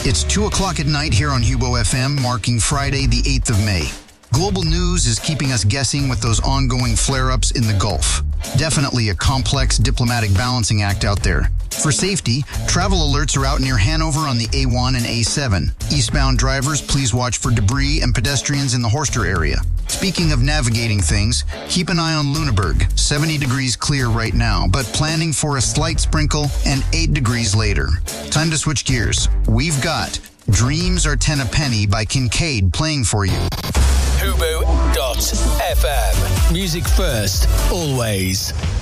It's 2 o'clock at night here on Hubo FM, marking Friday, the 8th of May. Global news is keeping us guessing with those ongoing flare-ups in the Gulf. Definitely a complex diplomatic balancing act out there. For safety, travel alerts are out near Hanover on the A1 and A7. Eastbound drivers, please watch for debris and pedestrians in the Horster area. Speaking of navigating things, keep an eye on Lüneburg. 70 degrees clear right now, but planning for a slight sprinkle and 8 degrees later. Time to switch gears. We've got Dreams Are 10 a Penny by Kincaid playing for you. Hubo.fm. Music first, always.